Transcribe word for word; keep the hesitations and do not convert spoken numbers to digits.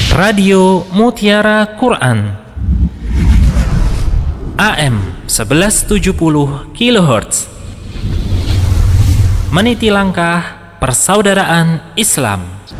Radio Mutiara Quran A M sebelas tujuh puluh kilohertz, meniti langkah persaudaraan Islam.